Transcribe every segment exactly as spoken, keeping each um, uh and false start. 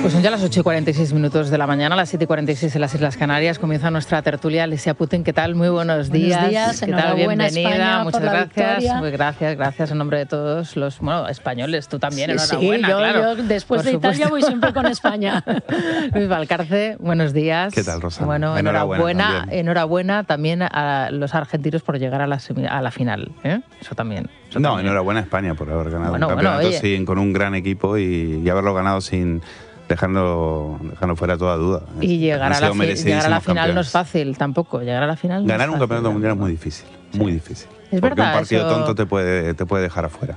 Pues son ya las ocho y cuarenta y seis minutos de la mañana, las siete y cuarenta y seis en las Islas Canarias. Comienza nuestra tertulia. Alesia Putin, ¿qué tal? Muy buenos días. Buenos días, ¿Qué tal? Bienvenida. España, Muchas por la gracias. victoria. Muy gracias, gracias en nombre de todos los bueno, españoles. Tú también, Sí, enhorabuena, sí, yo, claro. yo después Por de supuesto. Italia voy siempre con España. Luis Valcarce, buenos días. ¿Qué tal, Rosana? Bueno, enhorabuena. Enhorabuena también. enhorabuena también a los argentinos por llegar a la, semi, a la final. ¿eh? Eso también. Eso no, también. enhorabuena a España por haber ganado Bueno, un campeonato bueno, sin, con un gran equipo y, y haberlo ganado sin dejando, dejando fuera toda duda. Y llegar a, la, fi llegar a la final campeones. no es fácil tampoco. Llegar a la final no Ganar es un fácil, campeonato mundial es muy tampoco. difícil, muy difícil. Es porque verdad, un partido eso... tonto te puede, te puede dejar afuera.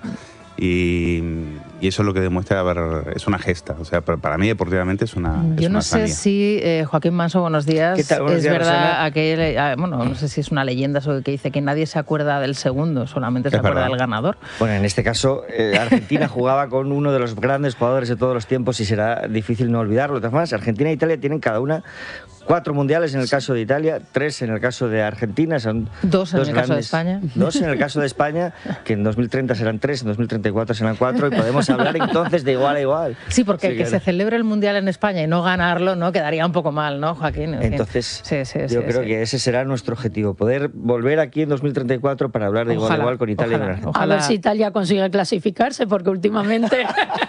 Y, y eso es lo que demuestra, a ver, es una gesta. O sea, para mí deportivamente es una Yo es no una sé hazaña. si, eh, Joaquín Manso, buenos días. ¿Qué tal? Buenos es días, verdad, Rosana. aquel, eh, bueno, no sé si es una leyenda eso que dice que nadie se acuerda del segundo, solamente se Es acuerda verdad. del ganador. Bueno, en este caso, eh, Argentina jugaba con uno de los grandes jugadores de todos los tiempos y será difícil no olvidarlo. De todas formas, Argentina e Italia tienen cada una cuatro mundiales en el caso de Italia, tres en el caso de Argentina. Son Dos en dos el caso de grandes- España. Dos en el caso de España, que en dos mil treinta serán tres, en dos mil treinta y cuatro serán cuatro, y podemos hablar entonces de igual a igual. Sí, porque Sí, el que claro. se celebre el Mundial en España y no ganarlo, ¿no? Quedaría un poco mal, ¿no, Joaquín? En fin. Entonces, Sí, sí, yo sí, creo sí. que ese será nuestro objetivo, poder volver aquí en dos mil treinta y cuatro para hablar de igual a Ojalá, igual con Italia y con ojalá, Argentina. ojalá. A ver si Italia consigue clasificarse, porque últimamente...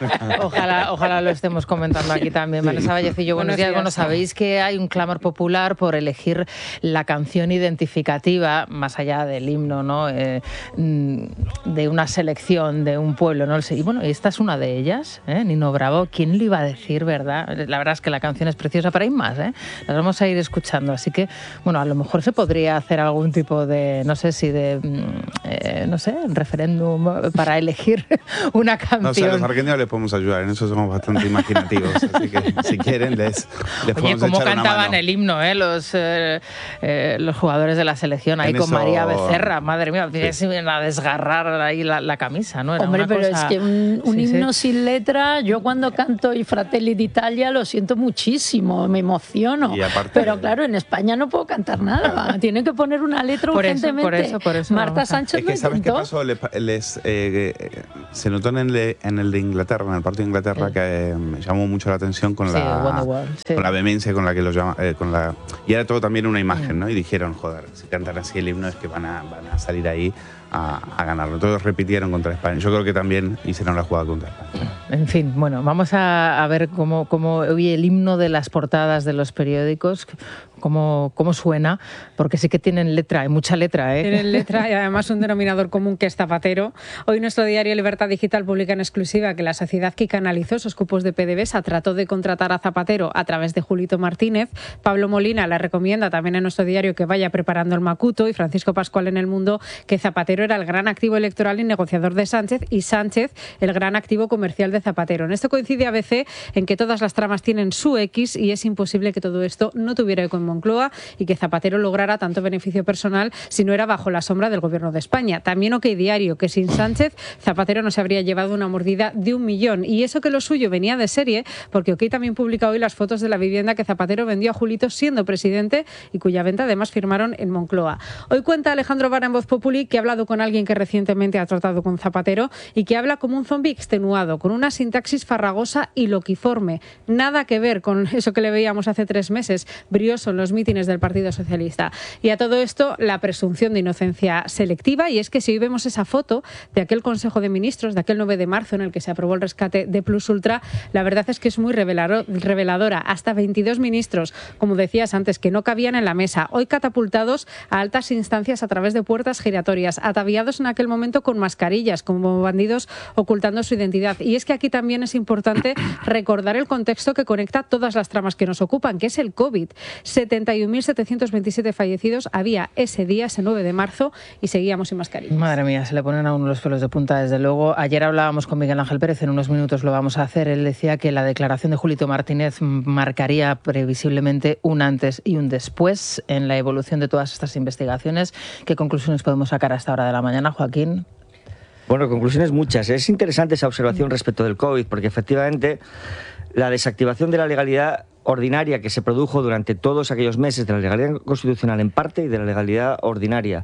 Ojalá, ojalá lo estemos comentando aquí también. Vanessa Vallecillo, buenos, Buenos días. días. Bueno, sabéis que hay un clamor popular por elegir la canción identificativa, más allá del himno, ¿no? Eh, mm, de una selección, de un pueblo, ¿no? Y bueno, esta es una de ellas, ¿eh? Nino Bravo. ¿Quién lo iba a decir, verdad? La verdad es que la canción es preciosa, pero hay más, ¿eh? Las vamos a ir escuchando. Así que, bueno, a lo mejor se podría hacer algún tipo de, no sé si de, mm, eh, no sé, referéndum para elegir una canción. No, o sea, los argentinos les podemos ayudar, en eso somos bastante imaginativos, así que si quieren les, les Oye, podemos cómo echar una cantaban mano. el himno, ¿eh? Los, eh, eh, los jugadores de la selección ahí En con eso- María Becerra, madre mía, Sí. se iban a desgarrar ahí la, la camisa, ¿no? Era Hombre, una pero cosa- es que un, un Sí, sí. himno sin letra, yo cuando canto I Fratelli d'Italia lo siento muchísimo, me emociono. Y aparte- Pero claro, en España no puedo cantar nada, tienen que poner una letra Por eso, urgentemente. por eso, por eso Marta vamos a- Sánchez Es que, lo ¿sabes qué intentó. pasó? Les, les, eh, eh, se notó en el, de, en el de Inglaterra, en el partido de Inglaterra, Sí. que eh, me llamó mucho la atención con, Sí, la, Wonderwall, sí. con la vehemencia con la que lo llama. Eh, con la, y era todo también una imagen, Mm. ¿no? Y dijeron, joder, si cantan así el himno es que van a, van a salir ahí a, a ganarlo. Todos repitieron contra España. Yo creo que también hicieron la jugada contra España. En fin, bueno, vamos a, a ver cómo, cómo oye el himno de las portadas de los periódicos, cómo, cómo suena, porque sí que tienen letra, hay mucha letra, ¿eh? Tienen letra y además un denominador común que es Zapatero. Hoy nuestro diario Libertad Digital publica en exclusiva que la sociedad que canalizó esos cupos de PDVSA trató de contratar a Zapatero a través de Julito Martínez. Pablo Molina le recomienda también en nuestro diario que vaya preparando el Macuto y Francisco Pascual en El Mundo que Zapatero era el gran activo electoral y negociador de Sánchez y Sánchez el gran activo comercial de Zapatero. En esto coincide A B C en que todas las tramas tienen su X y es imposible que todo esto no tuviera eco en Moncloa y que Zapatero lograra tanto beneficio personal si no era bajo la sombra del gobierno de España. También OK Diario, que sin Sánchez Zapatero no se habría llevado una mordida de un millón. Y eso que lo suyo venía de serie, porque OK también publica hoy las fotos de la vivienda que Zapatero vendió a Julito siendo presidente y cuya venta además firmaron en Moncloa. Hoy cuenta Alejandro Vara en Voz Populi que ha hablado con alguien que recientemente ha tratado con Zapatero y que habla como un zombi extenuado, con una sintaxis farragosa y loquiforme. Nada que ver con eso que le veíamos hace tres meses, brioso en los mítines del Partido Socialista. Y a todo esto, la presunción de inocencia selectiva, y es que si hoy vemos esa foto de aquel Consejo de Ministros, de aquel nueve de marzo en el que se aprobó el rescate de Plus Ultra, la verdad es que es muy revelaro- reveladora. Hasta veintidós ministros, como decías antes, que no cabían en la mesa, hoy catapultados a altas instancias a través de puertas giratorias, ataviados en aquel momento con mascarillas, como bandidos ocultando su identidad. Y es que aquí también es importante recordar el contexto que conecta todas las tramas que nos ocupan, que es el COVID. setenta y un mil setecientos veintisiete fallecidos había ese día, ese nueve de marzo, y seguíamos sin mascarillas. Madre mía, se le ponen a uno los pelos de punta, desde luego. Ayer hablábamos con Miguel Ángel Pérez, en unos minutos lo vamos a hacer. Él decía que la declaración de Julito Martínez marcaría previsiblemente un antes y un después en la evolución de todas estas investigaciones. ¿Qué conclusiones podemos sacar a esta hora de la mañana, Joaquín? Bueno, conclusiones muchas. Es interesante esa observación respecto del COVID, porque efectivamente la desactivación de la legalidad ordinaria que se produjo durante todos aquellos meses, de la legalidad constitucional en parte y de la legalidad ordinaria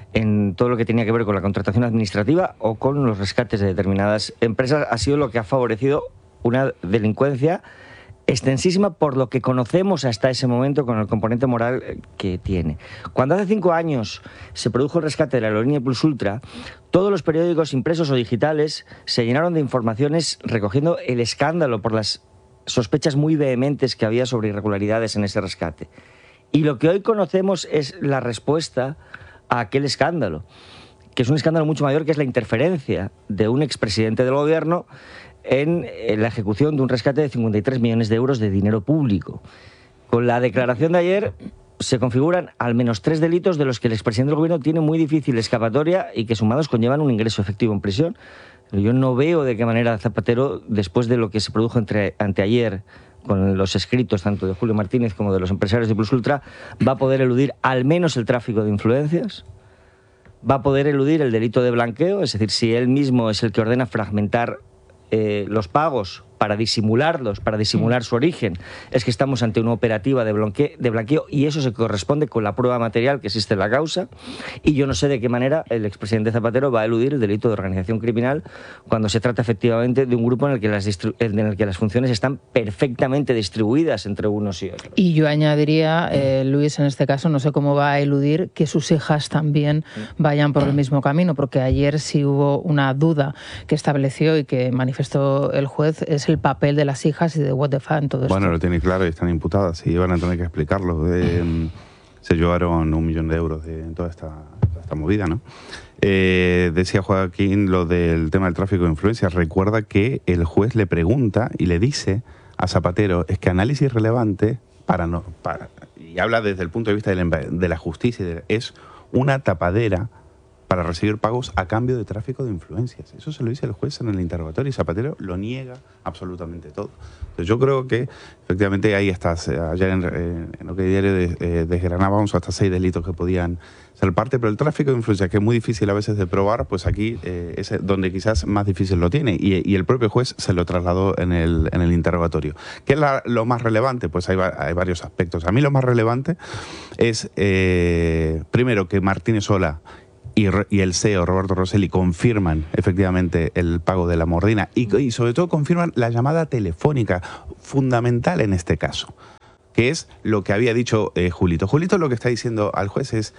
en todo lo que tenía que ver con la contratación administrativa o con los rescates de determinadas empresas, ha sido lo que ha favorecido una delincuencia extensísima por lo que conocemos hasta ese momento con el componente moral que tiene. Cuando hace cinco años se produjo el rescate de la aerolínea Plus Ultra, todos los periódicos impresos o digitales se llenaron de informaciones recogiendo el escándalo por las sospechas muy vehementes que había sobre irregularidades en ese rescate. Y lo que hoy conocemos es la respuesta a aquel escándalo, que es un escándalo mucho mayor, que es la interferencia de un expresidente del gobierno en la ejecución de un rescate de cincuenta y tres millones de euros de dinero público. Con la declaración de ayer se configuran al menos tres delitos de los que el expresidente del gobierno tiene muy difícil escapatoria y que sumados conllevan un ingreso efectivo en prisión. Pero yo no veo de qué manera Zapatero, después de lo que se produjo entre, anteayer con los escritos tanto de Julio Martínez como de los empresarios de Plus Ultra, va a poder eludir al menos el tráfico de influencias, va a poder eludir el delito de blanqueo, es decir, si él mismo es el que ordena fragmentar Eh, los pagos para disimularlos, para disimular su origen, es que estamos ante una operativa de blanqueo, de blanqueo y eso se corresponde con la prueba material que existe en la causa, y yo no sé de qué manera el expresidente Zapatero va a eludir el delito de organización criminal cuando se trata efectivamente de un grupo en el que las, en el que las funciones están perfectamente distribuidas entre unos y otros. Y yo añadiría, eh, Luis, en este caso, no sé cómo va a eludir que sus hijas también vayan por el mismo camino, porque ayer sí hubo una duda que estableció y que manifestó el juez, es el papel de las hijas y de What the Fuck en todo esto. Bueno, lo tiene claro y están imputadas y van a tener que explicarlo. Eh, se llevaron un millón de euros de toda esta, toda esta movida, ¿no? Eh, decía Joaquín lo del tema del tráfico de influencias. Recuerda que el juez le pregunta y le dice a Zapatero, es que análisis relevante para no, para, y habla desde el punto de vista de la, de la justicia, de, es una tapadera para recibir pagos a cambio de tráfico de influencias. Eso se lo dice el juez en el interrogatorio y Zapatero lo niega absolutamente todo. Entonces yo creo que efectivamente ahí está, ayer en, en lo que diario de, eh, desgranábamos hasta seis delitos que podían ser parte, pero el tráfico de influencias, que es muy difícil a veces de probar, pues aquí eh, es donde quizás más difícil lo tiene, y, y el propio juez se lo trasladó en el, en el interrogatorio. ¿Qué es la, lo más relevante? Pues hay, hay varios aspectos. A mí lo más relevante es, eh, primero, que Martínez Sola Y, y el C E O, Roberto Rosselli, confirman efectivamente el pago de la mordina y, y sobre todo confirman la llamada telefónica, fundamental en este caso, que es lo que había dicho eh, Julito. Julito lo que está diciendo al juez es,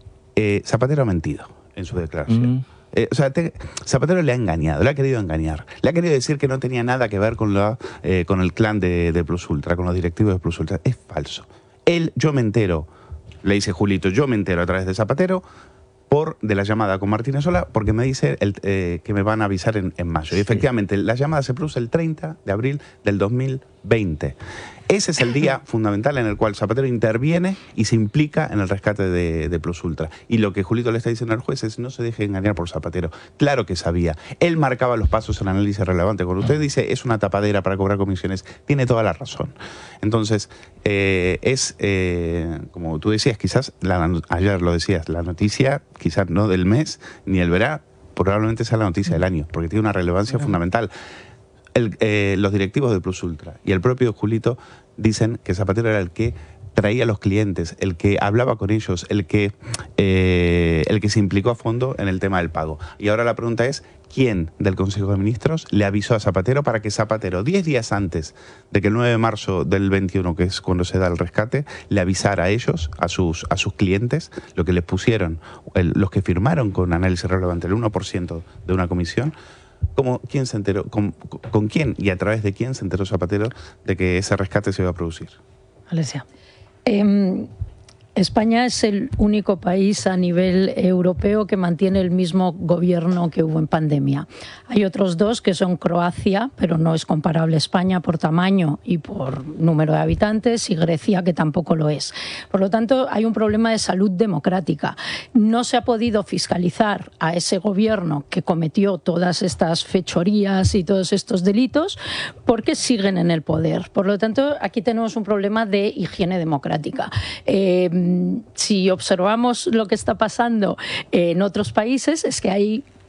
eh, Zapatero ha mentido en su declaración. Mm. Eh, o sea, te, Zapatero le ha engañado, le ha querido engañar. Le ha querido decir que no tenía nada que ver con, la, eh, con el clan de, de Plus Ultra, con los directivos de Plus Ultra. Es falso. Él, yo me entero, le dice Julito, yo me entero a través de Zapatero, por de la llamada con Martínez Sola, porque me dice el, eh, que me van a avisar en, en mayo. Y efectivamente, la llamada se produce el treinta de abril del dos mil veinte. Ese es el día fundamental en el cual Zapatero interviene y se implica en el rescate de, de Plus Ultra. Y lo que Julito le está diciendo al juez es, no se deje engañar por Zapatero. Claro que sabía. Él marcaba los pasos en análisis relevante. Cuando usted dice, es una tapadera para cobrar comisiones, tiene toda la razón. Entonces, eh, es, eh, como tú decías, quizás, la, ayer lo decías, la noticia, quizás no del mes, ni el verano, probablemente sea la noticia del año, porque tiene una relevancia bueno. fundamental. El, eh, los directivos de Plus Ultra y el propio Julito dicen que Zapatero era el que traía a los clientes, el que hablaba con ellos, el que, eh, el que se implicó a fondo en el tema del pago. Y ahora la pregunta es, ¿quién del Consejo de Ministros le avisó a Zapatero para que Zapatero, diez días antes de que el nueve de marzo del veintiuno, que es cuando se da el rescate, le avisara a ellos, a sus, a sus clientes, lo que les pusieron, el, los que firmaron con análisis relevante, el uno por ciento de una comisión? ¿Cómo, ¿Quién se enteró? Con, ¿Con quién y a través de quién se enteró Zapatero de que ese rescate se iba a producir? Alesia. Eh, España es el único país a nivel europeo que mantiene el mismo gobierno que hubo en pandemia. Hay otros dos que son Croacia, pero no es comparable a España por tamaño y por número de habitantes, y Grecia, que tampoco lo es. Por lo tanto, hay un problema de salud democrática. No se ha podido fiscalizar a ese gobierno que cometió todas estas fechorías y todos estos delitos porque siguen en el poder. Por lo tanto, aquí tenemos un problema de higiene democrática. Eh, Si observamos lo que está pasando en otros países, es que hay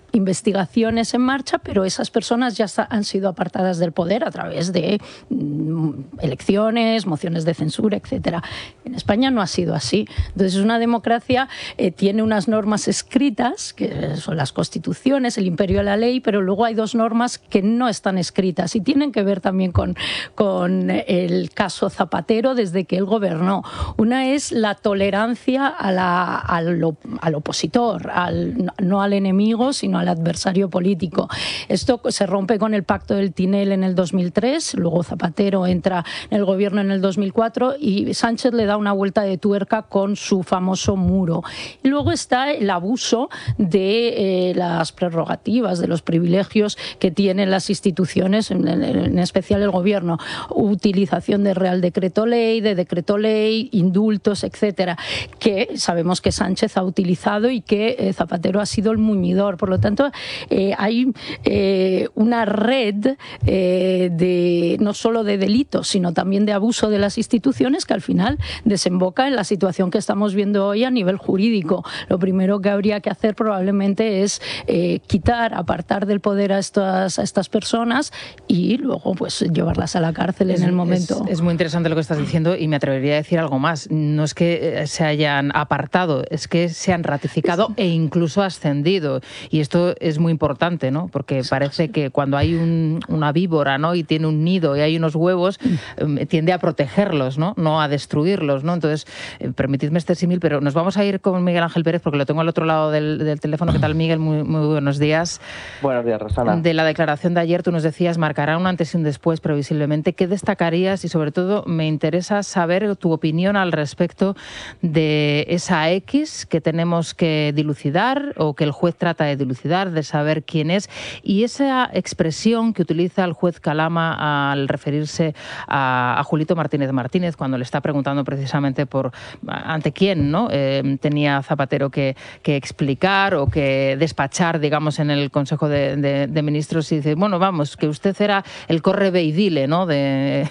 investigaciones en marcha, pero esas personas ya han sido apartadas del poder a través de mm, elecciones, mociones de censura, etcétera. En España no ha sido así. Entonces, una democracia eh, tiene unas normas escritas, que son las constituciones, el imperio de la ley, pero luego hay dos normas que no están escritas y tienen que ver también con, con el caso Zapatero desde que él gobernó. Una es la tolerancia a la, al, al opositor, al, no al enemigo, sino al adversario político. Esto se rompe con el pacto del Tinel en el dos mil tres, luego Zapatero entra en el gobierno en el dos mil cuatro y Sánchez le da una vuelta de tuerca con su famoso muro. Y luego está el abuso de eh, las prerrogativas, de los privilegios que tienen las instituciones, en, en, en especial el gobierno. Utilización de Real Decreto Ley, de Decreto Ley, indultos, etcétera, que sabemos que Sánchez ha utilizado y que eh, Zapatero ha sido el muñidor. Por lo tanto, eh, hay eh, una red eh, de no solo de delitos, sino también de abuso de las instituciones que al final desemboca en la situación que estamos viendo hoy a nivel jurídico. Lo primero que habría que hacer probablemente es eh, quitar, apartar del poder a estas, a estas personas y luego pues llevarlas a la cárcel es, en el momento. Es, es muy interesante lo que estás diciendo y me atrevería a decir algo más. No es que se hayan apartado, es que se han ratificado e incluso ascendido. Y esto es muy importante, ¿no? Porque parece que cuando hay un, una víbora, ¿no?, y tiene un nido y hay unos huevos, eh, tiende a protegerlos, ¿no? No a destruirlos, ¿no? Entonces, eh, permitidme este símil, pero nos vamos a ir con Miguel Ángel Pérez porque lo tengo al otro lado del, del teléfono. ¿Qué tal, Miguel? Muy, muy buenos días. Buenos días, Rosana. De la declaración de ayer, tú nos decías, marcará un antes y un después, previsiblemente. ¿Qué destacarías? Y sobre todo, me interesa saber tu opinión al respecto de esa X que tenemos que dilucidar o que el juez trata de dilucidar, de saber quién es, y esa expresión que utiliza el juez Calama al referirse a, a Julito Martínez Martínez cuando le está preguntando precisamente por ante quién, ¿no? Eh, tenía Zapatero que, que explicar o que despachar, digamos, en el Consejo de, de, de Ministros, y dice, bueno, vamos, que usted era el corre ve y dile, ¿no? De...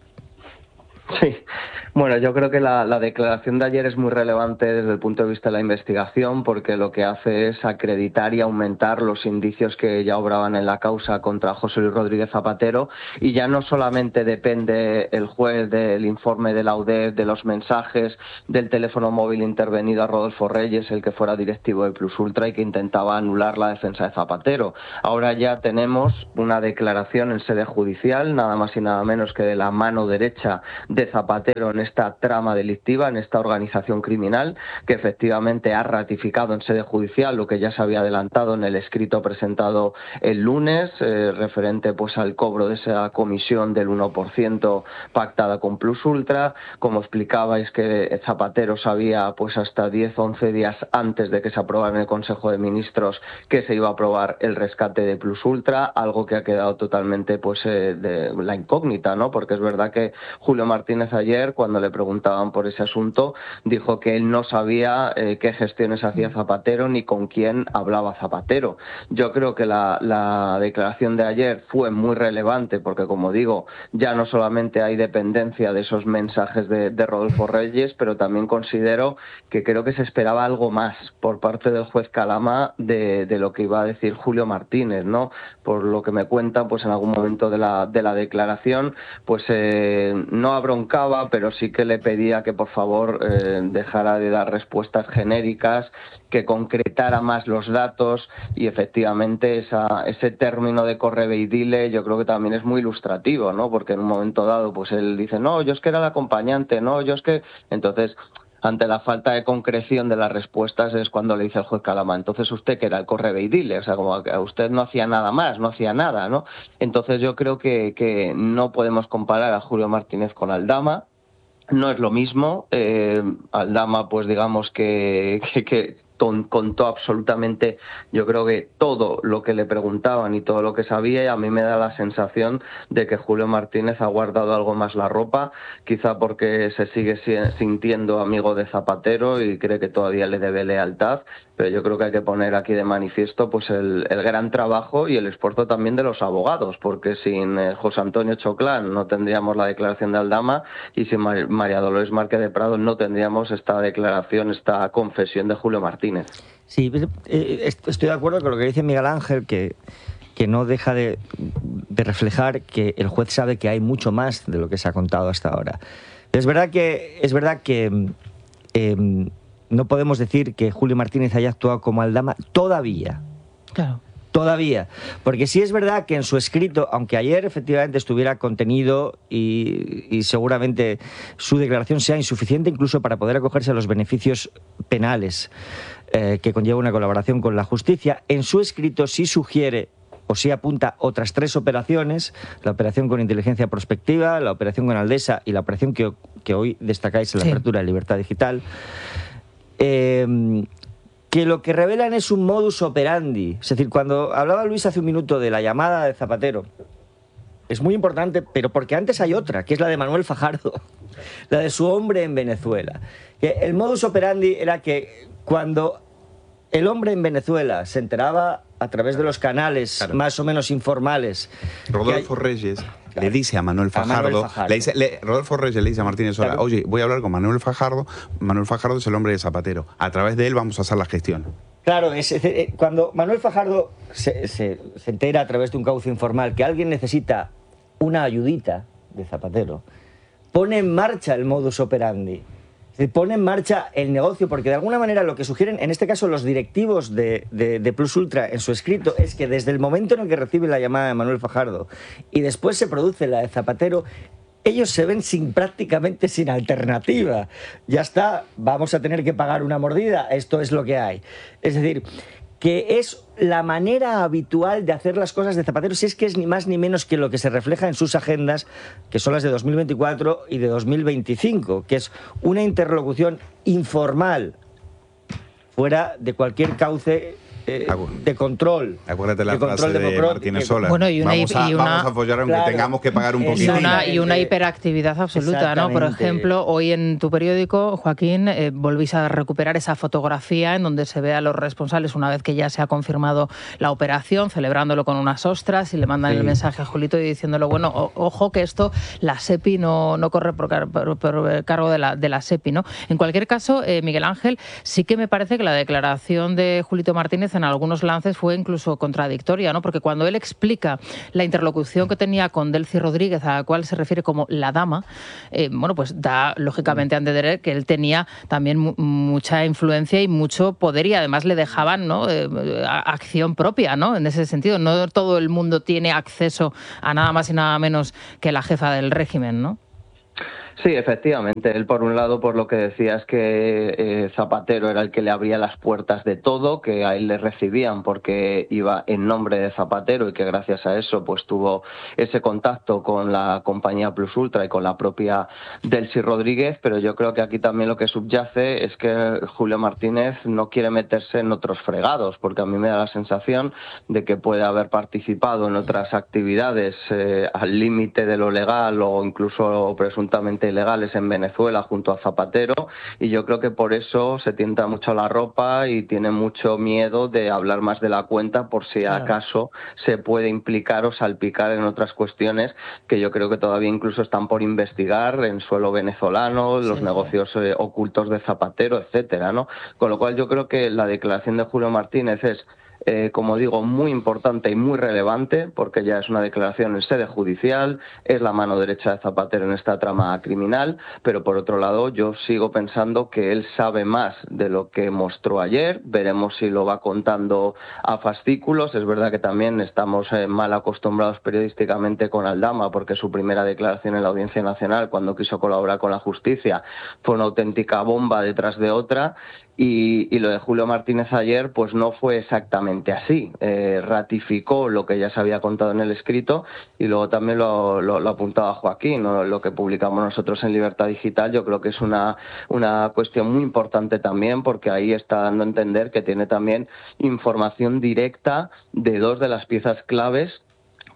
Sí. Bueno, yo creo que la, la declaración de ayer es muy relevante desde el punto de vista de la investigación porque lo que hace es acreditar y aumentar los indicios que ya obraban en la causa contra José Luis Rodríguez Zapatero, y ya no solamente depende el juez del informe de la U D E F, de los mensajes, del teléfono móvil intervenido a Rodolfo Reyes, el que fuera directivo de Plus Ultra y que intentaba anular la defensa de Zapatero. Ahora ya tenemos una declaración en sede judicial, nada más y nada menos que de la mano derecha de Zapatero en esta trama delictiva, en esta organización criminal, que efectivamente ha ratificado en sede judicial lo que ya se había adelantado en el escrito presentado el lunes, eh, referente pues al cobro de esa comisión del uno por ciento pactada con Plus Ultra. Como explicabais, que Zapatero sabía pues hasta diez, once días antes de que se aprobara en el Consejo de Ministros que se iba a aprobar el rescate de Plus Ultra, algo que ha quedado totalmente pues eh, de la incógnita, ¿no? Porque es verdad que Julio Martínez ayer, cuando le preguntaban por ese asunto, dijo que él no sabía eh, qué gestiones hacía Zapatero ni con quién hablaba Zapatero. Yo creo que la, la declaración de ayer fue muy relevante porque, como digo, ya no solamente hay dependencia de esos mensajes de, de Rodolfo Reyes, pero también considero que creo que se esperaba algo más por parte del juez Calama de, de lo que iba a decir Julio Martínez, ¿no? Por lo que me cuentan, pues en algún momento de la, de la declaración, pues eh, no abroncaba, pero sí que le pedía que por favor eh, dejara de dar respuestas genéricas, que concretara más los datos, y efectivamente esa, ese término de corre ve y dile yo creo que también es muy ilustrativo, ¿no? Porque en un momento dado pues él dice, no, yo es que era el acompañante, no, yo es que... Entonces, ante la falta de concreción de las respuestas es cuando le dice el juez Calama, entonces usted que era el corre ve y dile, o sea, como que usted no hacía nada más, no hacía nada, ¿no? Entonces yo creo que, que no podemos comparar a Julio Martínez con Aldama. No es lo mismo. eh, Aldama, pues digamos que, que, que contó absolutamente, yo creo que todo lo que le preguntaban y todo lo que sabía, y a mí me da la sensación de que Julio Martínez ha guardado algo más la ropa, quizá porque se sigue sintiendo amigo de Zapatero y cree que todavía le debe lealtad, pero yo creo que hay que poner aquí de manifiesto pues el, el gran trabajo y el esfuerzo también de los abogados, porque sin eh, José Antonio Choclán no tendríamos la declaración de Aldama, y sin Mar María Dolores Márquez de Prado no tendríamos esta declaración, esta confesión de Julio Martínez. Sí, eh, estoy de acuerdo con lo que dice Miguel Ángel, que, que no deja de, de reflejar que el juez sabe que hay mucho más de lo que se ha contado hasta ahora. Es verdad que, es verdad que eh, no podemos decir que Julio Martínez haya actuado como Aldama todavía. Claro. Todavía. Porque sí es verdad que en su escrito, aunque ayer efectivamente estuviera contenido y, y seguramente su declaración sea insuficiente incluso para poder acogerse a los beneficios penales eh, que conlleva una colaboración con la justicia, en su escrito sí sugiere o sí apunta otras tres operaciones: la operación con inteligencia prospectiva, la operación con Aldesa y la operación que, que hoy destacáis en la sí. apertura de Libertad Digital, eh, que lo que revelan es un modus operandi. Es decir, cuando hablaba Luis hace un minuto de la llamada de Zapatero, es muy importante, pero porque antes hay otra, que es la de Manuel Fajardo, la de su hombre en Venezuela. El modus operandi era que cuando el hombre en Venezuela se enteraba a través de los canales claro. más o menos informales. Rodolfo hay... Reyes claro. le dice a Manuel Fajardo, a Manuel Fajardo. Le dice, le, Rodolfo Reyes le dice a Martínez Sola, claro. oye, voy a hablar con Manuel Fajardo, Manuel Fajardo es el hombre de Zapatero, a través de él vamos a hacer la gestión. Claro, es, es, cuando Manuel Fajardo se, se, se entera a través de un cauce informal que alguien necesita una ayudita de Zapatero, pone en marcha el modus operandi. Se pone en marcha el negocio, porque de alguna manera lo que sugieren, en este caso los directivos de, de, de Plus Ultra en su escrito, es que desde el momento en el que reciben la llamada de Manuel Fajardo y después se produce la de Zapatero, ellos se ven sin prácticamente sin alternativa. Ya está, vamos a tener que pagar una mordida, esto es lo que hay. Es decir, que es la manera habitual de hacer las cosas de Zapatero, si es que es ni más ni menos que lo que se refleja en sus agendas, que son las de dos mil veinticuatro y de dos mil veinticinco, que es una interlocución informal, fuera de cualquier cauce eh, de control. Acuérdate la de frase de Martínez Sola. Bueno, y una, vamos, a, y una, vamos a apoyar aunque claro, tengamos que pagar un poquito. Y una, y una hiperactividad absoluta, ¿no? Por ejemplo, hoy en tu periódico, Joaquín, eh, volvís a recuperar esa fotografía en donde se ve a los responsables, una vez que ya se ha confirmado la operación, celebrándolo con unas ostras, y le mandan sí. el mensaje a Julito y diciéndolo, bueno, o, ojo que esto, la SEPI no, no corre por, car por, por cargo de la, de la SEPI, ¿no? En cualquier caso, eh, Miguel Ángel, sí que me parece que la declaración de Julito Martínez en algunos lances fue incluso contradictoria, ¿no? Porque cuando él explica la interlocución que tenía con Delcy Rodríguez, a la cual se refiere como la dama, eh, bueno, pues da lógicamente a entender que él tenía también mu mucha influencia y mucho poder, y además le dejaban, ¿no? eh, acción propia, ¿no? En ese sentido, no todo el mundo tiene acceso a nada más y nada menos que la jefa del régimen, ¿no? Sí, efectivamente. Él, por un lado, por lo que decía es que eh, Zapatero era el que le abría las puertas de todo, que a él le recibían porque iba en nombre de Zapatero y que gracias a eso pues tuvo ese contacto con la compañía Plus Ultra y con la propia Delcy Rodríguez, pero yo creo que aquí también lo que subyace es que Julio Martínez no quiere meterse en otros fregados, porque a mí me da la sensación de que puede haber participado en otras actividades eh, al límite de lo legal o incluso presuntamente ilegales en Venezuela junto a Zapatero, y yo creo que por eso se tienta mucho la ropa y tiene mucho miedo de hablar más de la cuenta por si claro. acaso se puede implicar o salpicar en otras cuestiones que yo creo que todavía incluso están por investigar en suelo venezolano, los sí, negocios eh, ocultos de Zapatero, etcétera, ¿no? Con lo cual yo creo que la declaración de Julio Martínez es Eh, como digo, muy importante y muy relevante, porque ya es una declaración en sede judicial, es la mano derecha de Zapatero en esta trama criminal, pero por otro lado yo sigo pensando que él sabe más de lo que mostró ayer, veremos si lo va contando a fascículos. Es verdad que también estamos eh, mal acostumbrados periodísticamente con Aldama, porque su primera declaración en la Audiencia Nacional, cuando quiso colaborar con la justicia, fue una auténtica bomba detrás de otra. Y, y lo de Julio Martínez ayer pues no fue exactamente así, eh, ratificó lo que ya se había contado en el escrito y luego también lo, lo, lo apuntaba Joaquín, ¿no? Lo que publicamos nosotros en Libertad Digital. Yo creo que es una, una cuestión muy importante también, porque ahí está dando a entender que tiene también información directa de dos de las piezas claves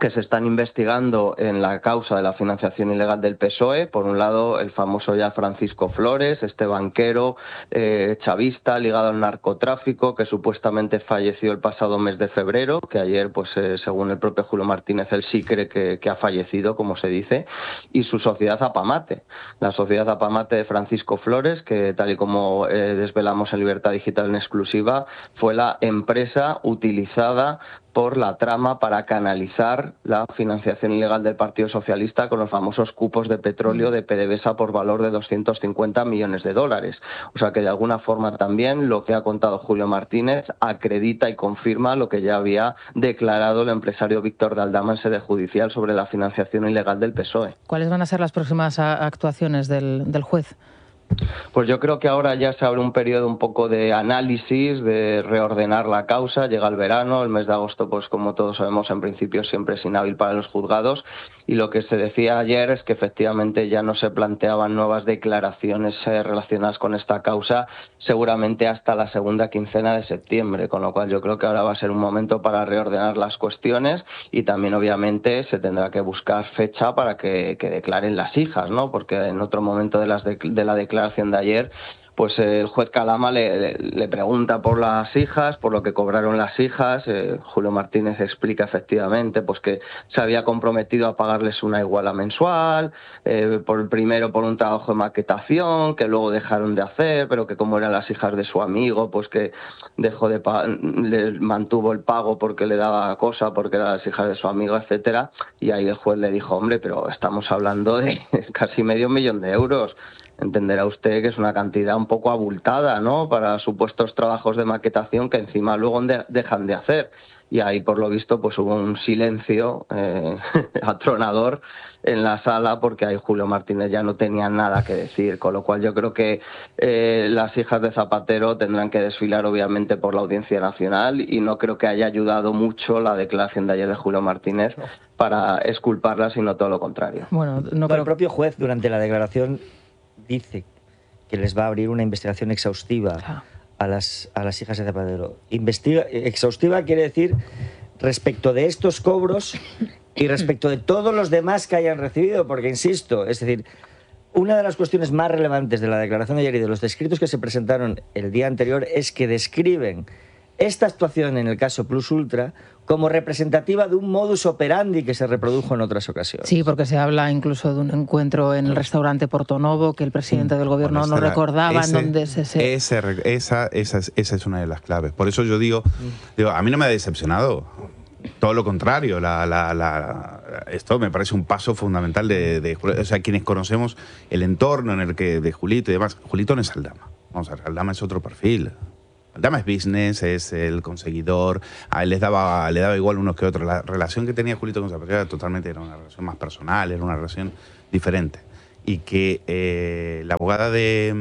que se están investigando en la causa de la financiación ilegal del P S O E. Por un lado, el famoso ya Francisco Flores, este banquero eh, chavista ligado al narcotráfico, que supuestamente falleció el pasado mes de febrero, que ayer, pues eh, según el propio Julio Martínez, él sí cree que, que ha fallecido, como se dice, y su sociedad Apamate, la sociedad Apamate de Francisco Flores, que tal y como eh, desvelamos en Libertad Digital en exclusiva, fue la empresa utilizada por la trama para canalizar la financiación ilegal del Partido Socialista con los famosos cupos de petróleo de PDVSA por valor de doscientos cincuenta millones de dólares. O sea que de alguna forma también lo que ha contado Julio Martínez acredita y confirma lo que ya había declarado el empresario Víctor de Aldama en sede judicial sobre la financiación ilegal del P S O E. ¿Cuáles van a ser las próximas actuaciones del, del juez? Pues yo creo que ahora ya se abre un periodo un poco de análisis, de reordenar la causa. Llega el verano, el mes de agosto, pues como todos sabemos, en principio siempre es inhábil para los juzgados. Y lo que se decía ayer es que efectivamente ya no se planteaban nuevas declaraciones eh, relacionadas con esta causa, seguramente hasta la segunda quincena de septiembre, con lo cual yo creo que ahora va a ser un momento para reordenar las cuestiones y también obviamente se tendrá que buscar fecha para que, que declaren las hijas, ¿no? Porque en otro momento de, las de, de la declaración de ayer, pues el juez Calama le, le, le pregunta por las hijas, por lo que cobraron las hijas. Eh, Julio Martínez explica efectivamente pues que se había comprometido a pagarles una iguala mensual, eh, por primero por un trabajo de maquetación que luego dejaron de hacer, pero que como eran las hijas de su amigo, pues que dejó de le mantuvo el pago porque le daba cosa, porque eran las hijas de su amigo, etcétera. Y ahí el juez le dijo, hombre, pero estamos hablando de casi medio millón de euros. Entenderá usted que es una cantidad un poco abultada, ¿no?, para supuestos trabajos de maquetación que encima luego de, dejan de hacer. Y ahí, por lo visto, pues hubo un silencio eh, atronador en la sala, porque ahí Julio Martínez ya no tenía nada que decir, con lo cual yo creo que eh, las hijas de Zapatero tendrán que desfilar obviamente por la Audiencia Nacional, y no creo que haya ayudado mucho la declaración de ayer de Julio Martínez para exculparla, sino todo lo contrario. Bueno, no bueno creo... el propio juez durante la declaración dice que les va a abrir una investigación exhaustiva ah. a, las, a las hijas de Zapatero. Investiga, exhaustiva quiere decir respecto de estos cobros y respecto de todos los demás que hayan recibido, porque insisto, es decir, una de las cuestiones más relevantes de la declaración de ayer y de los escritos que se presentaron el día anterior es que describen esta actuación en el caso Plus Ultra como representativa de un modus operandi que se reprodujo en otras ocasiones. Sí, porque se habla incluso de un encuentro en el restaurante Portonovo que el presidente del gobierno bueno, no recordaba ese, en donde se... se... Ese, esa, esa, es, esa es una de las claves. Por eso yo digo, digo, a mí no me ha decepcionado. Todo lo contrario, la, la, la, esto me parece un paso fundamental de, de... O sea, quienes conocemos el entorno en el que de Julito y demás... Julito no es Aldama. Vamos a ver, Aldama es otro perfil. Aldama es business, es el conseguidor, a él les daba, le daba igual unos que otros. La relación que tenía Julito con Zapatero era totalmente, era una relación más personal, era una relación diferente. Y que eh, la abogada de,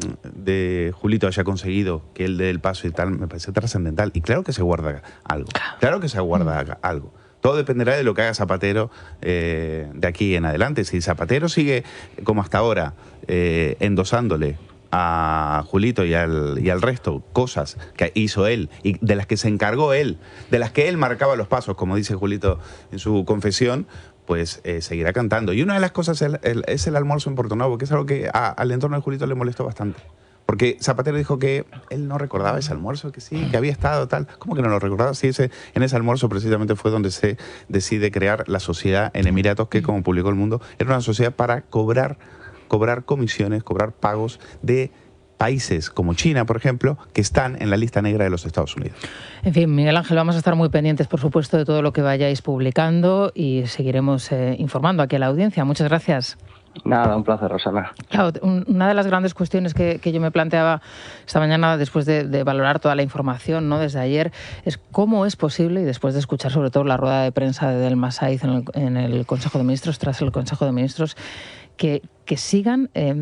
de Julito haya conseguido que él dé el paso y tal, me parece trascendental. Y claro que se guarda algo, claro que se guarda mm. algo. Todo dependerá de lo que haga Zapatero eh, de aquí en adelante. Si Zapatero sigue, como hasta ahora, eh, endosándole a Julito y al, y al resto cosas que hizo él y de las que se encargó él, de las que él marcaba los pasos, como dice Julito en su confesión, pues eh, seguirá cantando. Y una de las cosas es el, es el almuerzo en Portonovo, que es algo que a, al entorno de Julito le molestó bastante. Porque Zapatero dijo que él no recordaba ese almuerzo, que sí, que había estado tal. ¿Cómo que no lo recordaba? Sí, ese, en ese almuerzo precisamente fue donde se decide crear la sociedad en Emiratos, que como publicó El Mundo, era una sociedad para cobrar cobrar comisiones, cobrar pagos de países como China, por ejemplo, que están en la lista negra de los Estados Unidos. En fin, Miguel Ángel, vamos a estar muy pendientes, por supuesto, de todo lo que vayáis publicando y seguiremos eh, informando aquí a la audiencia. Muchas gracias. Nada, un placer, Rosana. Claro, una de las grandes cuestiones que, que yo me planteaba esta mañana, después de, de valorar toda la información, ¿no?, desde ayer, es cómo es posible, y después de escuchar sobre todo la rueda de prensa de Delma Saiz en el, en el Consejo de Ministros, tras el Consejo de Ministros, que, que sigan eh,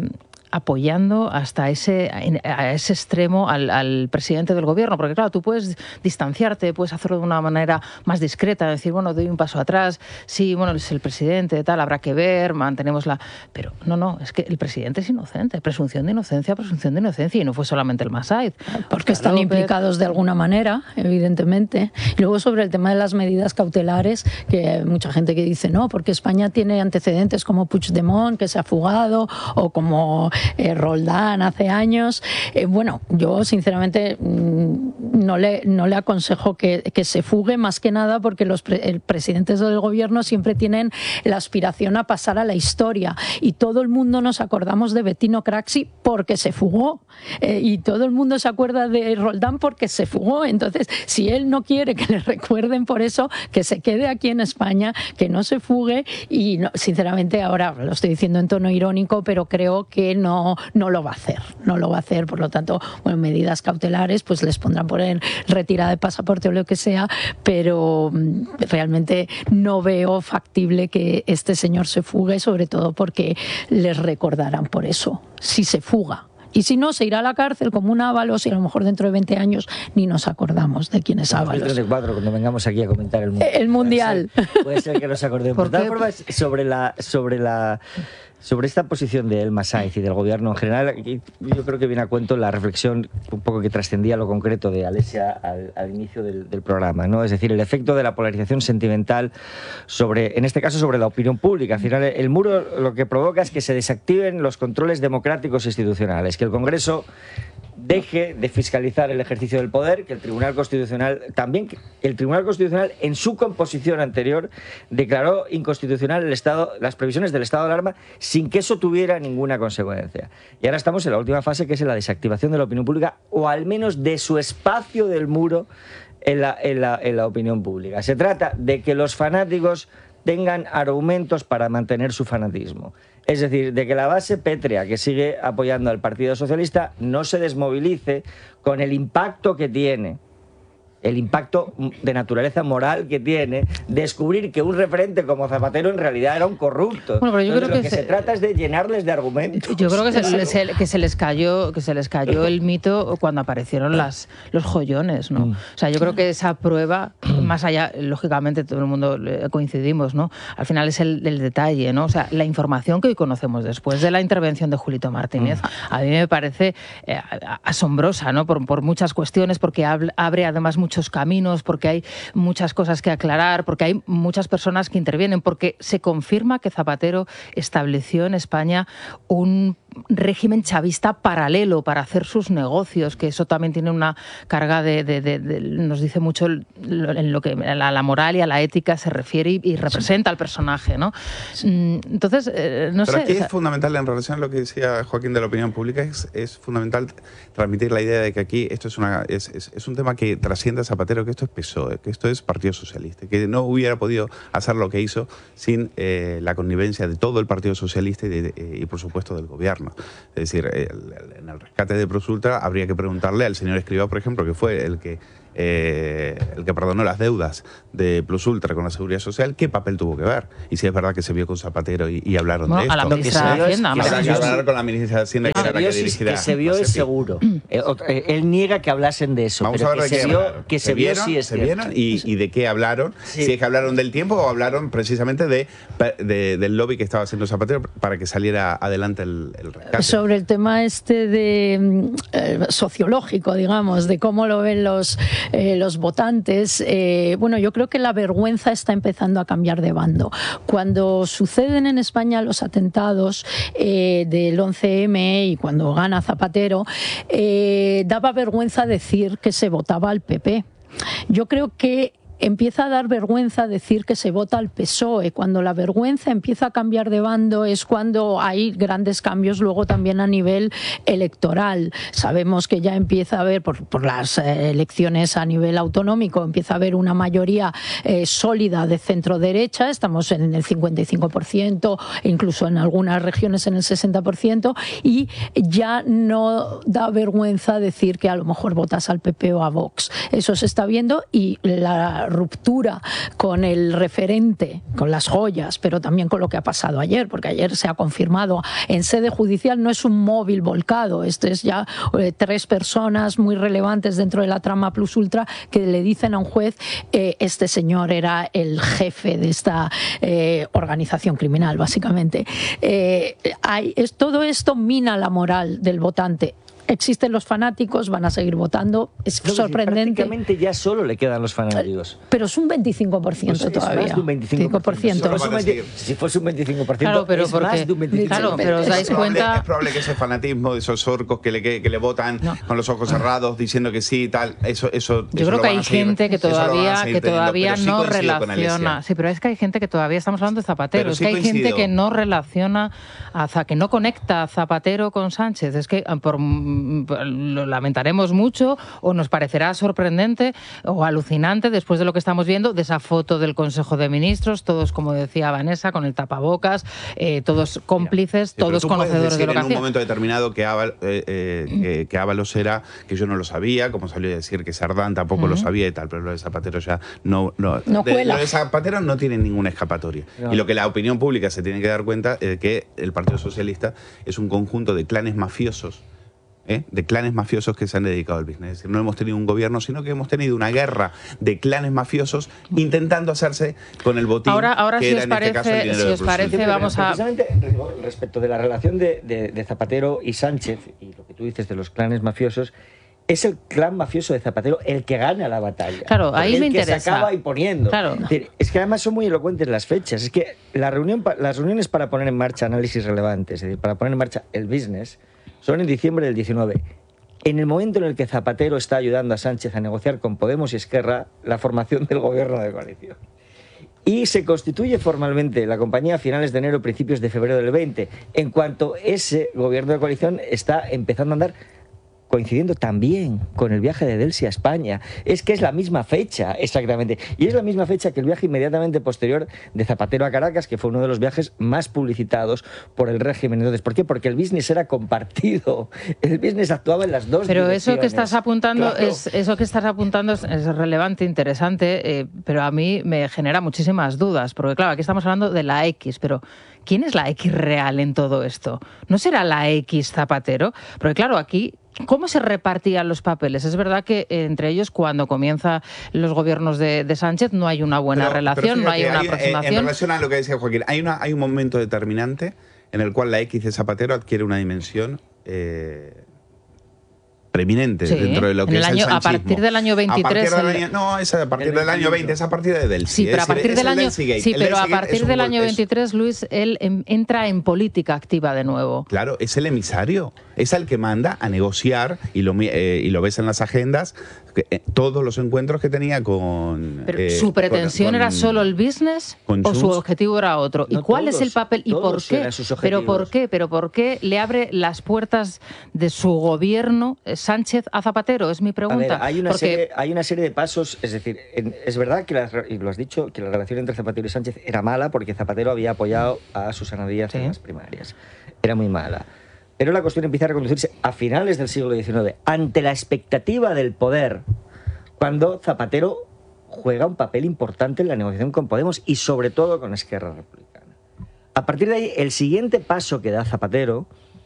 apoyando hasta ese, a ese extremo al, al presidente del gobierno, porque claro, tú puedes distanciarte, puedes hacerlo de una manera más discreta, decir, bueno, doy un paso atrás, sí, bueno, es el presidente, tal, habrá que ver, mantenemos la... Pero no, no, es que el presidente es inocente, presunción de inocencia, presunción de inocencia, y no fue solamente el Massaid. Porque están López... implicados de alguna manera, evidentemente. Y luego sobre el tema de las medidas cautelares, que hay mucha gente que dice, no, porque España tiene antecedentes como Puigdemont, que se ha fugado, o como Eh, Roldán hace años. Eh, bueno, yo sinceramente mmm, no, le, no le aconsejo que, que se fugue, más que nada porque los pre el presidentes del gobierno siempre tienen la aspiración a pasar a la historia, y todo el mundo nos acordamos de Bettino Craxi porque se fugó, eh, y todo el mundo se acuerda de Roldán porque se fugó. Entonces, si él no quiere que le recuerden por eso, que se quede aquí en España, que no se fugue. Y no, sinceramente, ahora lo estoy diciendo en tono irónico, pero creo que no No, no lo va a hacer, no lo va a hacer, por lo tanto, bueno, medidas cautelares, pues les pondrán por el retirada de pasaporte o lo que sea, pero realmente no veo factible que este señor se fugue, sobre todo porque les recordarán por eso, si se fuga. Y si no, se irá a la cárcel como un Ábalos, y a lo mejor dentro de veinte años ni nos acordamos de quién es Ábalos. En dos mil treinta y cuatro, cuando vengamos aquí a comentar el Mundial. El Mundial. Puede ser, puede ser que nos acordemos. De todas formas, sobre la... Sobre la Sobre esta posición de El Massaid y del gobierno en general, yo creo que viene a cuento la reflexión un poco que trascendía lo concreto de Alesia al, al inicio del, del programa, ¿no? Es decir, el efecto de la polarización sentimental sobre, en este caso, sobre la opinión pública. Al final, el muro lo que provoca es que se desactiven los controles democráticos e institucionales, que el Congreso deje de fiscalizar el ejercicio del poder, que el Tribunal Constitucional también, el Tribunal Constitucional en su composición anterior declaró inconstitucional el estado, las previsiones del estado de alarma sin que eso tuviera ninguna consecuencia. Y ahora estamos en la última fase, que es en la desactivación de la opinión pública, o al menos de su espacio del muro en la, en la, en la opinión pública. Se trata de que los fanáticos tengan argumentos para mantener su fanatismo. Es decir, de que la base pétrea que sigue apoyando al Partido Socialista no se desmovilice con el impacto que tiene, el impacto de naturaleza moral que tiene descubrir que un referente como Zapatero en realidad era un corrupto. Bueno, pero yo Entonces, creo lo que que se, se trata es de llenarles de argumentos. Yo creo que se, se, que se les cayó que se les cayó el mito cuando aparecieron las los joyones, ¿no? O sea, yo creo que esa prueba, más allá, lógicamente todo el mundo coincidimos, ¿no? Al final es el, el detalle, ¿no? O sea, la información que hoy conocemos después de la intervención de Julito Martínez, a mí me parece eh, asombrosa, ¿no? Por, por muchas cuestiones, porque abre además muchos caminos, porque hay muchas cosas que aclarar, porque hay muchas personas que intervienen, porque se confirma que Zapatero estableció en España un régimen chavista paralelo para hacer sus negocios, que eso también tiene una carga de, de, de, de nos dice mucho en lo que a la, la moral y a la ética se refiere y, y representa al personaje, ¿no? Sí. Entonces, eh, no Pero sé... aquí o sea, es fundamental, en relación a lo que decía Joaquín de la opinión pública, es, es fundamental transmitir la idea de que aquí esto es, una, es, es, es un tema que trasciende a Zapatero, que esto es P S O E, que esto es Partido Socialista, que no hubiera podido hacer lo que hizo sin eh, la connivencia de todo el Partido Socialista y, de, eh, y por supuesto, del gobierno. Es decir, el, el, en el rescate de Prosultra habría que preguntarle al señor Escrivá, por ejemplo, que fue el que eh, el que perdonó las deudas de Plusultra con la Seguridad Social, ¿qué papel tuvo que ver? Y si es verdad que se vio con Zapatero y, y hablaron bueno, de esto. a la ministra de Hacienda. Que se vio hablar con la ministra de Hacienda, que Ah, era la que dirigirá. Que se vio no sé es si. seguro. Eh, eh, él niega que hablasen de eso. Vamos pero a ver que de qué se vio, hablaron. que se, se vio vieron, sí es se cierto. vieron y, y de qué hablaron. Sí. Si es que hablaron del tiempo o hablaron precisamente de, de, del lobby que estaba haciendo Zapatero para que saliera adelante el, el rescate. Sobre el tema este de eh, sociológico, digamos, de cómo lo ven los, eh, los votantes, eh, bueno, yo creo que la vergüenza está empezando a cambiar de bando. Cuando suceden en España los atentados eh, del once eme y cuando gana Zapatero, eh, daba vergüenza decir que se votaba al P P. Yo creo que empieza a dar vergüenza decir que se vota al P S O E. Cuando la vergüenza empieza a cambiar de bando es cuando hay grandes cambios luego también a nivel electoral. Sabemos que ya empieza a haber, por, por las eh, elecciones a nivel autonómico, empieza a haber una mayoría eh, sólida de centro-derecha. Estamos en el cincuenta y cinco por ciento, incluso en algunas regiones en el sesenta por ciento, y ya no da vergüenza decir que a lo mejor votas al P P o a Vox. Eso se está viendo y la ruptura con el referente, con las joyas, pero también con lo que ha pasado ayer, porque ayer se ha confirmado en sede judicial, no es un móvil volcado, esto es ya eh, tres personas muy relevantes dentro de la trama Plus Ultra que le dicen a un juez eh, este señor era el jefe de esta eh, organización criminal, básicamente. Eh, hay, es, todo esto mina la moral del votante. Existen los fanáticos, van a seguir votando. Es no, sorprendente. Prácticamente ya solo le quedan los fanáticos. Pero es un veinticinco por ciento pues todavía. Es más de un veinticinco por ciento. Si, fuese un si fuese un veinticinco por ciento, claro, pero es porque, más de un veinticinco por ciento. Claro, pero os dais es probable, cuenta... Es probable que ese fanatismo de esos orcos que le, que, que le votan no. con los ojos cerrados diciendo que sí y tal, eso, eso Yo eso creo que hay seguir, gente que todavía, que todavía teniendo, no sí relaciona. Sí, pero es que hay gente que todavía, estamos hablando de Zapatero, pero es sí que hay coincido. gente que no relaciona, a, que no conecta a Zapatero con Sánchez. Es que por, lo lamentaremos mucho o nos parecerá sorprendente o alucinante después de lo que estamos viendo, de esa foto del Consejo de Ministros, todos, como decía Vanessa, con el tapabocas, eh, todos cómplices, Mira, todos conocedores de lo que hacía. En un momento determinado que, Ábal, eh, eh, que, que Ábalos era, que yo no lo sabía, como salió a decir que Sardán tampoco uh-huh. lo sabía y tal, pero lo de Zapatero ya no... no, no de, lo de Zapatero no tiene ninguna escapatoria. No. Y lo que la opinión pública se tiene que dar cuenta es que el Partido Socialista es un conjunto de clanes mafiosos ¿Eh? de clanes mafiosos que se han dedicado al business. Es decir, no hemos tenido un gobierno, sino que hemos tenido una guerra de clanes mafiosos intentando hacerse con el botín. Ahora, ahora que si era os en parece, este caso el dinero si os parece vamos a... Precisamente respecto de la relación de, de, de Zapatero y Sánchez, y lo que tú dices de los clanes mafiosos, es el clan mafioso de Zapatero el que gana la batalla. Claro, ahí el me que interesa. Se acaba imponiendo. Claro. Es, decir, es que además son muy elocuentes las fechas. Es que la reunión, las reuniones para poner en marcha análisis relevantes, es decir, para poner en marcha el business, son en diciembre del diecinueve. En el momento en el que Zapatero está ayudando a Sánchez a negociar con Podemos y Esquerra la formación del gobierno de coalición. Y se constituye formalmente la compañía a finales de enero, principios de febrero del veinte, en cuanto ese gobierno de coalición está empezando a andar, coincidiendo también con el viaje de Delcy a España. Es que es la misma fecha, exactamente. Y es la misma fecha que el viaje inmediatamente posterior de Zapatero a Caracas, que fue uno de los viajes más publicitados por el régimen. Entonces, ¿por qué? Porque el business era compartido. El business actuaba en las dos Pero direcciones. eso que estás apuntando, claro. es, eso que estás apuntando es, es relevante, interesante, eh, pero a mí me genera muchísimas dudas. Porque, claro, aquí estamos hablando de la X, pero ¿quién es la X real en todo esto? ¿No será la X Zapatero? Porque, claro, aquí... ¿Cómo se repartían los papeles? Es verdad que entre ellos, cuando comienzan los gobiernos de, de Sánchez, no hay una buena pero, relación, pero no hay una hay, aproximación. En relación a lo que decía Joaquín, hay, una, hay un momento determinante en el cual la X de Zapatero adquiere una dimensión eh, preeminente sí, dentro de lo que en el es año, el sanchismo. A partir del año veintitrés... A del año, no, es a partir del año veinte, es a partir de Delcy. Sí, pero a partir del año, sí, pero a partir del año veintitrés, Luis, él en, entra en política activa de nuevo. Claro, es el emisario, es el que manda a negociar, y lo, eh, y lo ves en las agendas, que, eh, todos los encuentros que tenía con... Pero eh, ¿su pretensión con, con, era solo el business o su objetivo era otro? ¿Y no, cuál todos, es el papel y por qué? ¿Pero por qué? ¿Pero por qué le abre las puertas de su gobierno Sánchez a Zapatero? Es mi pregunta. A ver, hay, una porque... serie, hay una serie de pasos, es decir, en, es verdad que, la, y lo has dicho, que la relación entre Zapatero y Sánchez era mala porque Zapatero había apoyado a Susana Díaz sí. en las primarias. Era muy mala. Pero la cuestión empieza a reconducirse a finales del siglo diecinueve, ante la expectativa del poder, cuando Zapatero juega un papel importante en la negociación con Podemos y sobre todo con Esquerra Republicana. A partir de ahí, el siguiente paso que da Zapatero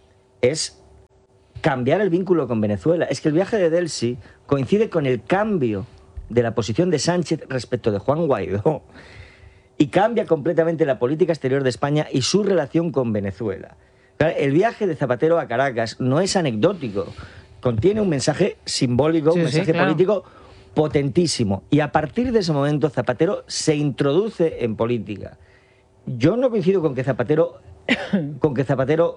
es cambiar el vínculo con Venezuela. Es que el viaje de Delcy coincide con el cambio de la posición de Sánchez respecto de Juan Guaidó y cambia completamente la política exterior de España y su relación con Venezuela. El viaje de Zapatero a Caracas no es anecdótico, contiene un mensaje simbólico, sí, un mensaje sí, claro. político potentísimo. Y a partir de ese momento Zapatero se introduce en política. Yo no coincido con que Zapatero, con que Zapatero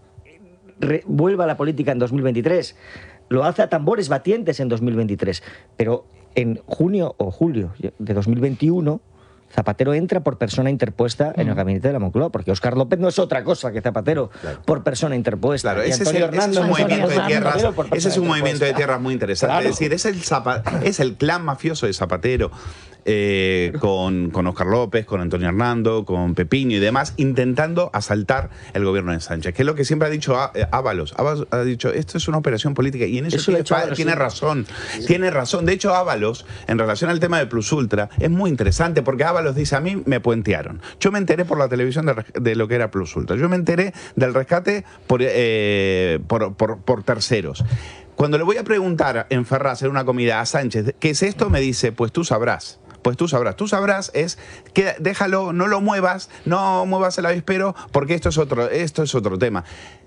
re, vuelva a la política en dos mil veintitrés. Lo hace a tambores batientes en dos mil veintitrés. Pero en junio o julio de dos mil veintiuno... Zapatero entra por persona interpuesta en el gabinete de la Moncloa, porque Óscar López no es otra cosa que Zapatero, claro. por persona interpuesta. Claro, ese es, el, ese es un movimiento de tierras, ese es un movimiento de tierras muy interesante. Claro. Es decir, es el, Zapa, es el clan mafioso de Zapatero. eh, con, con Óscar López, con Antonio Hernando, con Pepiño y demás, intentando asaltar el gobierno de Sánchez, que es lo que siempre ha dicho Ábalos. Ábalos ha dicho, esto es una operación política, y en eso, eso tiene, pa, tiene razón, sí. tiene razón. De hecho, Ábalos, en relación al tema de Plus Ultra, es muy interesante, porque Ábalos dice, a mí me puentearon. Yo me enteré por la televisión de, de lo que era Plus Ultra. Yo me enteré del rescate por, eh, por, por, por terceros. Cuando le voy a preguntar en Ferraz, en una comida, a Sánchez, ¿qué es esto? Me dice, pues tú sabrás. Pues tú sabrás, tú sabrás es que déjalo, no lo muevas, no muevas el avispero, porque esto es otro, esto es otro tema.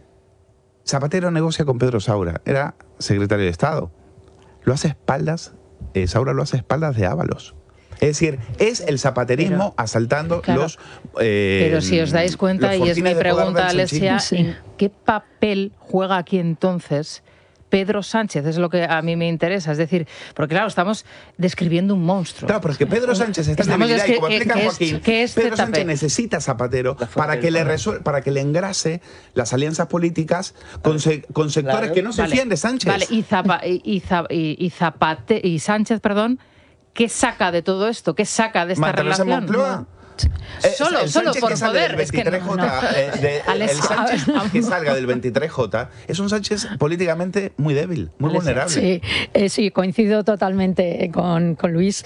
Zapatero negocia con Pedro Saura, era secretario de Estado. Lo hace a espaldas, eh, Saura lo hace a espaldas de Ábalos. Es decir, es el zapaterismo pero, asaltando claro, los... Eh, pero si os dais cuenta, y es mi pregunta, Alesia, sí. ¿en qué papel juega aquí entonces Pedro Sánchez? Es lo que a mí me interesa. Es decir, porque claro, estamos describiendo un monstruo. Claro, pero es que Pedro Sánchez está en debilidad, y como explica que Joaquín, que es, Pedro Sánchez necesita Zapatero para que, le resuel, para que le engrase las alianzas políticas con, se, con sectores claro. que no se vale. fían de Sánchez. Vale, y, Zapa, y, y, y, Zapate, y Sánchez, perdón, ¿qué saca de todo esto? ¿Qué saca de esta relación? Moncloa. Eh, solo, el solo Sánchez por que poder. Es que no, no. eh, de, el Sánchez que salga del veintitrés J es un Sánchez políticamente muy débil, muy Alesia. vulnerable. Sí, eh, sí, coincido totalmente con, con Luis.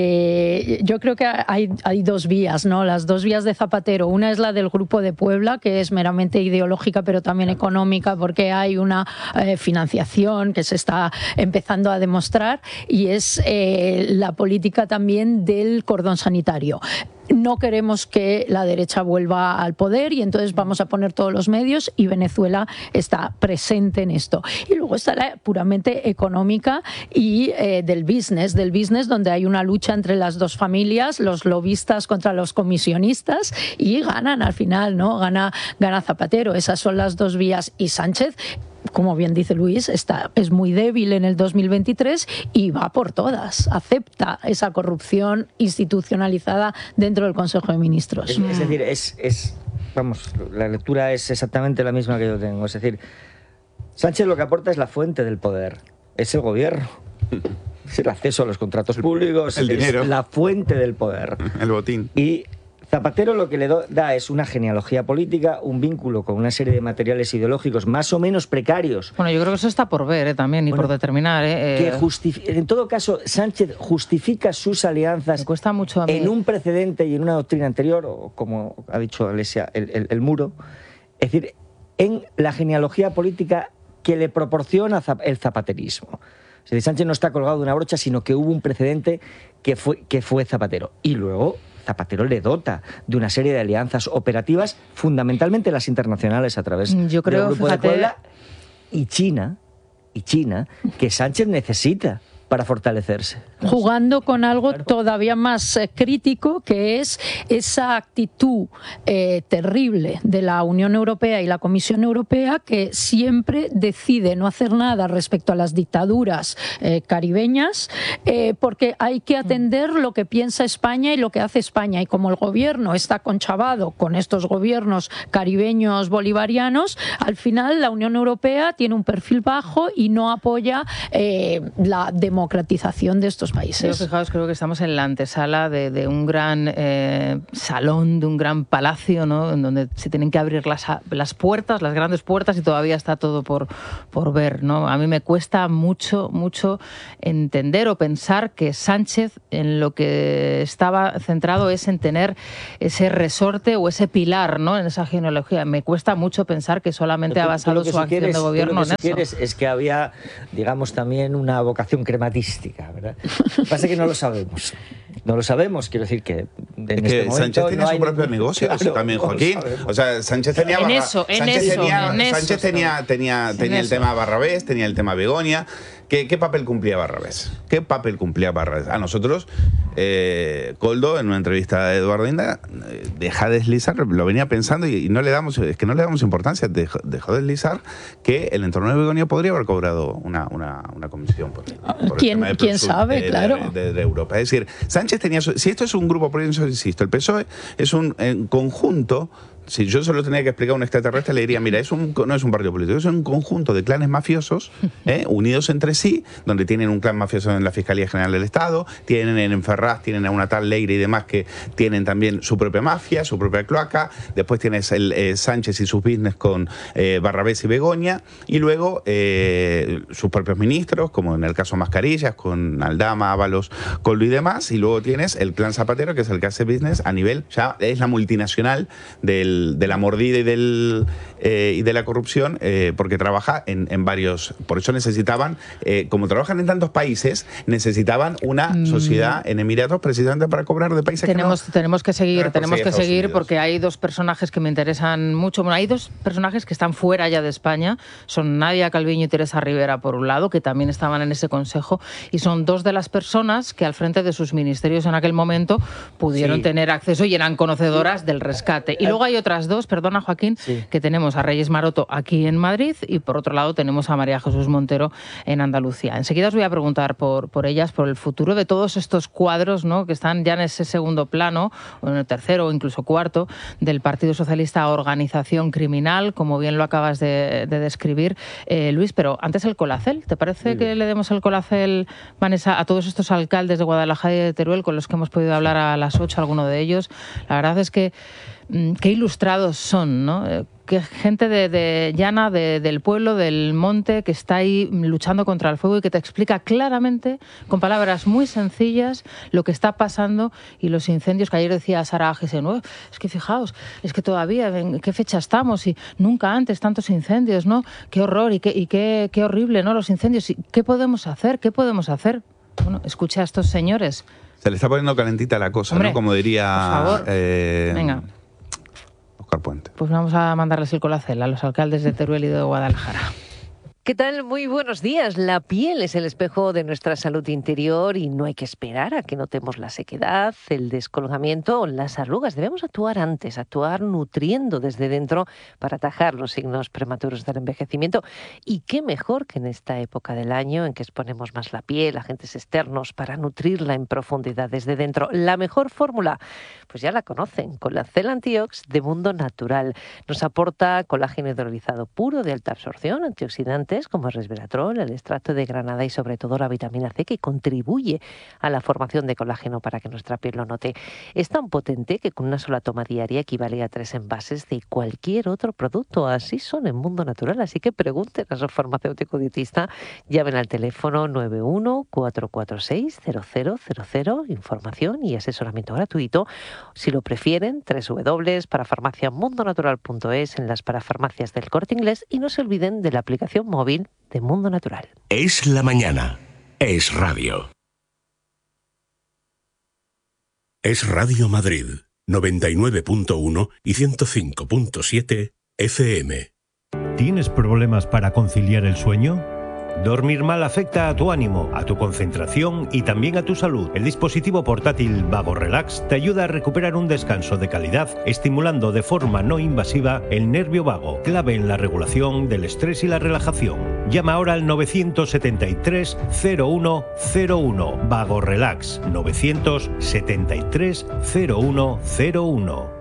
Eh, yo creo que hay, hay dos vías, ¿no? Las dos vías de Zapatero. Una es la del Grupo de Puebla, que es meramente ideológica, pero también económica, porque hay una eh, financiación que se está empezando a demostrar, y es eh, la política también del cordón sanitario. No queremos que la derecha vuelva al poder, y entonces vamos a poner todos los medios, y Venezuela está presente en esto. Y luego está la puramente económica y eh, del business, del business donde hay una lucha entre las dos familias, los lobistas contra los comisionistas, y ganan al final, ¿no? Gana, gana Zapatero. Esas son las dos vías, y Sánchez, como bien dice Luis, está, es muy débil en el dos mil veintitrés y va por todas. Acepta esa corrupción institucionalizada dentro del Consejo de Ministros. Es, es decir, es, es, vamos, la lectura es exactamente la misma que yo tengo. Es decir, Sánchez lo que aporta es la fuente del poder, es el gobierno. Es el acceso a los contratos públicos, el es dinero, la fuente del poder. El botín. Y Zapatero lo que le da es una genealogía política, un vínculo con una serie de materiales ideológicos más o menos precarios. Bueno, yo creo que eso está por ver, ¿eh? También, y bueno, por determinar. ¿eh? Que en todo caso, Sánchez justifica sus alianzas Me cuesta mucho a mí. en un precedente y en una doctrina anterior, o como ha dicho Alesia, el, el, el muro. Es decir, en la genealogía política que le proporciona el zapaterismo. Es decir, Sánchez no está colgado de una brocha, sino que hubo un precedente que fue, que fue Zapatero. Y luego Zapatero le dota de una serie de alianzas operativas, fundamentalmente las internacionales a través Yo creo, del Grupo fíjate, de Puebla y China, y China, que Sánchez necesita para fortalecerse. Jugando con algo todavía más eh, crítico, que es esa actitud eh, terrible de la Unión Europea y la Comisión Europea, que siempre decide no hacer nada respecto a las dictaduras eh, caribeñas, eh, porque hay que atender lo que piensa España y lo que hace España. Y como el gobierno está conchavado con estos gobiernos caribeños bolivarianos, al final la Unión Europea tiene un perfil bajo y no apoya eh, la democracia democratización de estos países. Yo, fijaos, creo que estamos en la antesala de, de un gran eh, salón, de un gran palacio, ¿no? En donde se tienen que abrir las, las puertas, las grandes puertas, y todavía está todo por, por ver, ¿no? A mí me cuesta mucho, mucho entender o pensar que Sánchez en lo que estaba centrado es en tener ese resorte o ese pilar, ¿no? En esa genealogía. Me cuesta mucho pensar que solamente ha basado su acción de gobierno en eso. Lo que quieres es que había, digamos, también una vocación crematística, ¿verdad? Lo que pasa es que no lo sabemos. No lo sabemos, quiero decir que en es este que Sánchez tenía no su propio ningún... negocio, claro, eso también, Joaquín. O sea, Sánchez tenía en barra... eso, en Sánchez eso, tenía, en eso, Sánchez tenía, tenía, tenía el eso. tema Barrabés, tenía el tema Begoña. ¿Qué, qué papel cumplía Barrabés? ¿Qué papel cumplía Barrabés? A nosotros, eh, Coldo, en una entrevista a Eduardo Inda, eh, deja de deslizar, lo venía pensando y, y no le damos, es que no le damos importancia, dejó, dejó de deslizar que el entorno de Begoña podría haber cobrado una, una, una comisión. Por, por ¿Quién, ¿quién Sur, sabe? De, claro. De, de, de Europa. Es decir, Sánchez tenía... Su, si esto es un grupo, por eso insisto, el P S O E es un en conjunto si yo solo tenía que explicar a un extraterrestre, le diría, mira, es un, no es un partido político, es un conjunto de clanes mafiosos ¿eh? unidos entre sí, donde tienen un clan mafioso en la Fiscalía General del Estado, tienen en Ferraz, tienen a una tal Leire y demás que tienen también su propia mafia, su propia cloaca, después tienes el eh, Sánchez y sus business con eh, Barrabés y Begoña, y luego eh, sus propios ministros, como en el caso Mascarillas, con Aldama, Ábalos, Coldo y demás, y luego tienes el clan Zapatero, que es el que hace business a nivel, ya es la multinacional del, de la mordida y, del, eh, y de la corrupción, eh, porque trabaja en, en varios, por eso necesitaban, eh, como trabajan en tantos países, necesitaban una mm. sociedad en Emiratos precisamente para cobrar de países tenemos, que no... Tenemos que seguir, no tenemos que seguir Unidos. Porque hay dos personajes que me interesan mucho. Bueno, hay dos personajes que están fuera ya de España, son Nadia Calviño y Teresa Rivera por un lado, que también estaban en ese consejo, y son dos de las personas que al frente de sus ministerios en aquel momento pudieron sí. tener acceso y eran conocedoras del rescate. Y luego hay otras dos, perdona Joaquín, sí. que tenemos a Reyes Maroto aquí en Madrid y por otro lado tenemos a María Jesús Montero en Andalucía. Enseguida os voy a preguntar por, por ellas, por el futuro de todos estos cuadros, ¿no?, que están ya en ese segundo plano, o en el tercero o incluso cuarto, del Partido Socialista, organización criminal, como bien lo acabas de, de describir, eh, Luis. Pero antes el Colacel, ¿te parece que le demos el Colacel, Vanessa, a todos estos alcaldes de Guadalajara y de Teruel con los que hemos podido hablar a las ocho, alguno de ellos? La verdad es que qué ilustrados son, ¿no? Qué gente de, de llana, de, del pueblo, del monte, que está ahí luchando contra el fuego y que te explica claramente, con palabras muy sencillas, lo que está pasando y los incendios que ayer decía Sara Gesen, oh, es que fijaos, es que todavía, ¿en qué fecha estamos? Y nunca antes tantos incendios, ¿no? Qué horror y qué, y qué, qué horrible, ¿no? Los incendios. ¿Y qué podemos hacer? ¿Qué podemos hacer? Bueno, escucha a estos señores. Se le está poniendo calentita la cosa, Hombre, ¿no? Como diría... por favor. Eh, Venga. Oscar Puente. Pues vamos a mandarles el Colacel a los alcaldes de Teruel y de Guadalajara. ¿Qué tal? Muy buenos días. La piel es el espejo de nuestra salud interior y no hay que esperar a que notemos la sequedad, el descolgamiento o las arrugas. Debemos actuar antes, actuar nutriendo desde dentro para atajar los signos prematuros del envejecimiento. Y qué mejor que en esta época del año en que exponemos más la piel a agentes externos para nutrirla en profundidad desde dentro. La mejor fórmula, pues ya la conocen, Colacel Antiox de Mundo Natural. Nos aporta colágeno hidrolizado puro de alta absorción, antioxidantes como el resveratrol, el extracto de granada y sobre todo la vitamina C, que contribuye a la formación de colágeno para que nuestra piel lo note. Es tan potente que con una sola toma diaria equivale a tres envases de cualquier otro producto. Así son en Mundo Natural, así que pregunten a su farmacéutico dietista, llamen al teléfono nueve uno cuatro cuatro seis cero cero cero cero, información y asesoramiento gratuito. Si lo prefieren, doble u doble u doble u para farmacia mundo natural punto es en las parafarmacias del Corte Inglés, y no se olviden de la aplicación móvil de Mundo Natural. Es la mañana. Es radio. Es Radio Madrid, noventa y nueve punto uno y ciento cinco punto siete F M. ¿Tienes problemas para conciliar el sueño? Dormir mal afecta a tu ánimo, a tu concentración y también a tu salud. El dispositivo portátil Vago Relax te ayuda a recuperar un descanso de calidad, estimulando de forma no invasiva el nervio vago, clave en la regulación del estrés y la relajación. Llama ahora al novecientos setenta y tres cero uno cero uno. Vago Relax, novecientos setenta y tres cero uno cero uno.